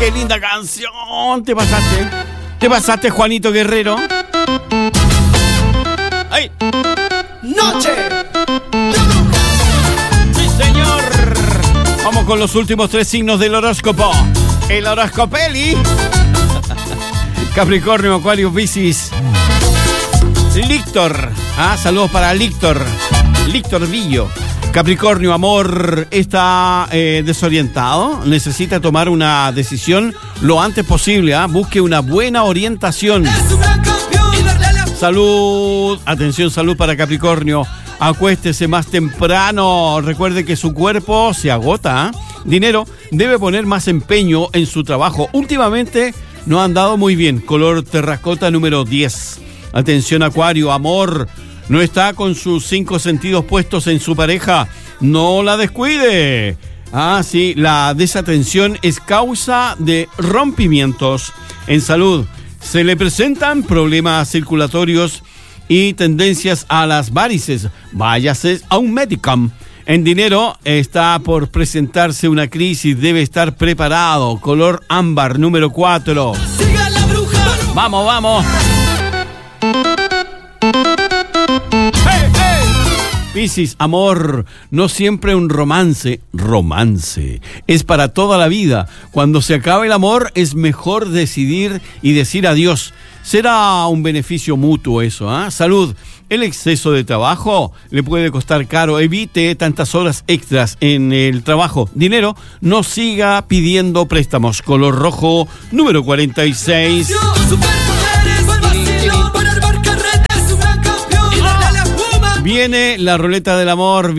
qué linda canción! Te pasaste, Juanito Guerrero. ¡Ay! ¡Noche! ¡Sí, señor! Vamos con los últimos 3 signos del horóscopo. El horoscopeli. Capricornio, Acuario, Piscis. Líctor. Saludos para Líctor. Líctor Villo. Capricornio, amor, está desorientado. Necesita tomar una decisión lo antes posible. Busque una buena orientación. Salud. Atención, salud para Capricornio. Acuéstese más temprano. Recuerde que su cuerpo se agota. Dinero, debe poner más empeño en su trabajo. Últimamente no ha andado muy bien. Color terracota número 10. Atención, Acuario, amor. No está con sus 5 sentidos puestos en su pareja. No la descuide. Sí, la desatención es causa de rompimientos. En salud, se le presentan problemas circulatorios y tendencias a las varices. Váyase a un Medicam. En dinero, está por presentarse una crisis. Debe estar preparado. Color ámbar número 4. ¡Siga la bruja! ¡Vamos, vamos! Piscis, amor, no siempre un romance, es para toda la vida. Cuando se acabe el amor es mejor decidir y decir adiós. Será un beneficio mutuo eso, Salud, el exceso de trabajo le puede costar caro. Evite tantas horas extras en el trabajo. Dinero, no siga pidiendo préstamos. Color rojo, número 46. Viene la ruleta del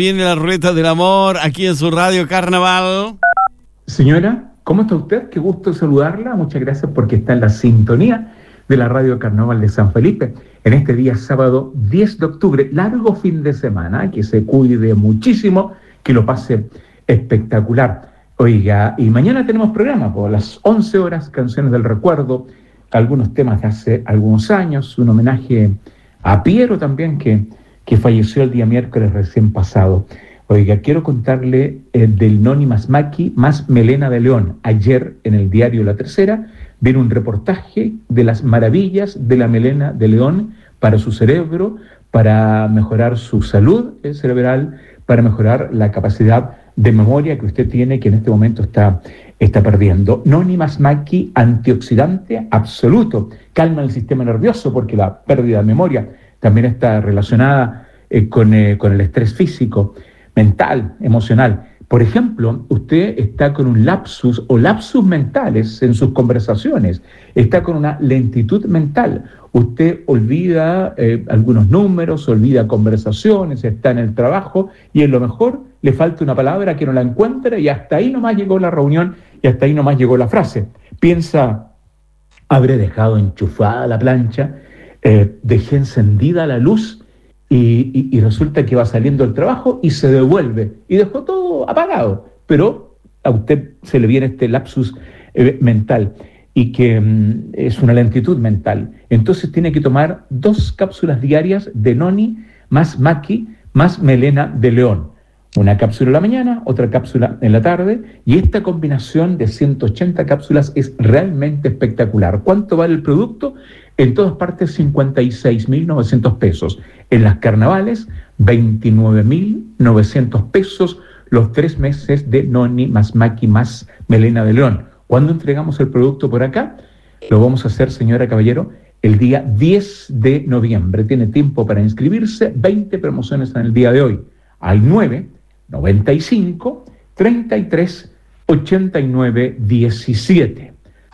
amor, aquí en su radio Carnaval. Señora, ¿cómo está usted? Qué gusto saludarla. Muchas gracias porque está en la sintonía de la radio Carnaval de San Felipe. En este día sábado 10 de octubre, largo fin de semana, que se cuide muchísimo, que lo pase espectacular. Oiga, y mañana tenemos programa, por las 11 horas, Canciones del Recuerdo, algunos temas de hace algunos años, un homenaje a Piero también, que falleció el día miércoles recién pasado. Oiga, quiero contarle del Noni más Maki más Melena de León. Ayer en el diario La Tercera viene un reportaje de las maravillas de la melena de león para su cerebro, para mejorar su salud cerebral, para mejorar la capacidad de memoria que usted tiene, que en este momento está perdiendo. Noni más Maki, antioxidante absoluto, calma el sistema nervioso porque la pérdida de memoria también está relacionada con el estrés físico, mental, emocional. Por ejemplo, usted está con un lapsus o lapsus mentales en sus conversaciones, está con una lentitud mental. Usted olvida algunos números, olvida conversaciones, está en el trabajo y en lo mejor le falta una palabra que no la encuentra y hasta ahí nomás llegó la reunión y hasta ahí nomás llegó la frase. Piensa, habré dejado enchufada la plancha, dejé encendida la luz y resulta que va saliendo del trabajo y se devuelve y dejó todo apagado, pero a usted se le viene este lapsus mental y que es una lentitud mental. Entonces tiene que tomar 2 cápsulas diarias de Noni más Maki más Melena de León. Una cápsula en la mañana, otra cápsula en la tarde, y esta combinación de 180 cápsulas es realmente espectacular. ¿Cuánto vale el producto? En todas partes 56.900 pesos. En las carnavales 29.900 pesos los 3 meses de Noni más Maki más Melena de León. ¿Cuándo entregamos el producto por acá? Lo vamos a hacer, señora caballero, el día 10 de noviembre. Tiene tiempo para inscribirse, 20 promociones en el día de hoy. Al 995 33 89 17.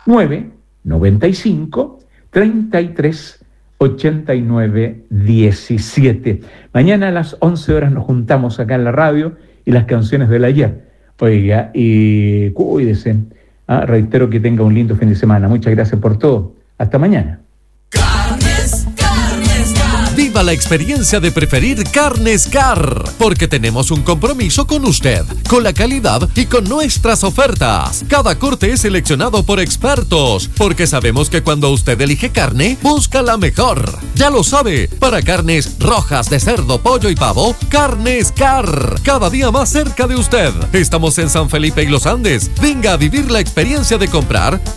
995 33 89 17. Mañana a las 11 horas nos juntamos acá en la radio y las canciones del ayer. Oiga, y cuídese. Reitero que tenga un lindo fin de semana. Muchas gracias por todo. Hasta mañana. Carnes, Viva la experiencia de preferir Carnes Car, porque tenemos un compromiso con usted, con la calidad y con nuestras ofertas. Cada corte es seleccionado por expertos, porque sabemos que cuando usted elige carne, busca la mejor. Ya lo sabe, para carnes rojas de cerdo, pollo y pavo, Carnes Car, cada día más cerca de usted. Estamos en San Felipe y Los Andes. Venga a vivir la experiencia de comprar